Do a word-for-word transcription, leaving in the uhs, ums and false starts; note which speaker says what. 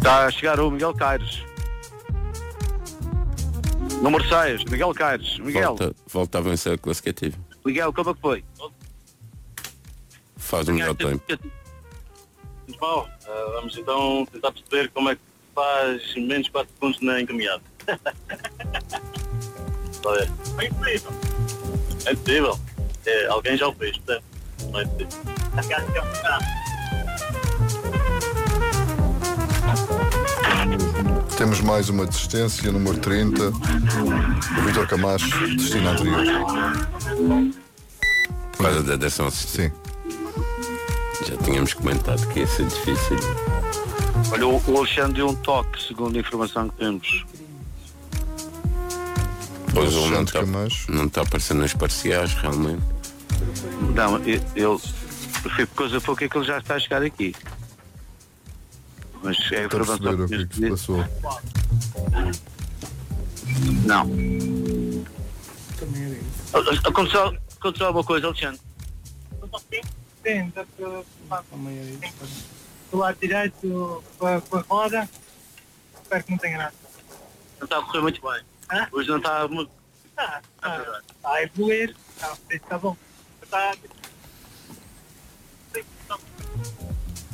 Speaker 1: Está a chegar o Miguel Caires. Número seis, Miguel Caires. Miguel.
Speaker 2: Volta, volta a vencer a classificativa.
Speaker 1: Miguel, como é que foi?
Speaker 2: Faz o melhor tempo.
Speaker 3: Muito mal. Uh, vamos então tentar perceber como é que faz menos quatro segundos na encaminhada. É impossível. É impossível. É, alguém já o fez, portanto. Não é possível.
Speaker 4: Temos mais uma desistência, número trinta. O Vítor Camacho, destino anterior.
Speaker 2: Por causa da adesão assistida.
Speaker 4: Sim.
Speaker 2: Já tínhamos comentado que ia ser difícil.
Speaker 1: Olha, o o Alexandre deu um toque, segundo a informação que temos.
Speaker 2: Pois ele não
Speaker 4: Alexandre
Speaker 2: está,
Speaker 4: Camacho.
Speaker 2: não está aparecendo nas parciais, realmente.
Speaker 1: Não, ele, ele foi por coisa pouca que ele já está a chegar aqui. Mas é a
Speaker 4: Para
Speaker 1: informação
Speaker 4: perceber o
Speaker 1: que
Speaker 4: que é que se passou.
Speaker 1: Não. Aconteceu, aconteceu alguma coisa, Alexandre?
Speaker 5: Sim, do lado direito com a, com a roda, espero que não tenha nada.
Speaker 1: Não está a correr muito bem.
Speaker 5: Hã?
Speaker 1: Hoje não está muito.
Speaker 5: Está, está, está a evoluir, está, está bom. Está,